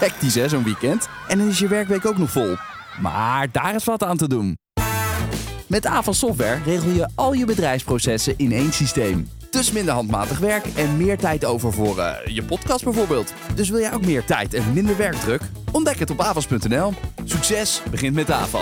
Hectisch hè, zo'n weekend. En dan is je werkweek ook nog vol. Maar daar is wat aan te doen. Met Avas Software regel je al je bedrijfsprocessen in één systeem. Dus minder handmatig werk en meer tijd over voor je podcast bijvoorbeeld. Dus wil jij ook meer tijd en minder werkdruk? Ontdek het op avas.nl. Succes begint met Avas.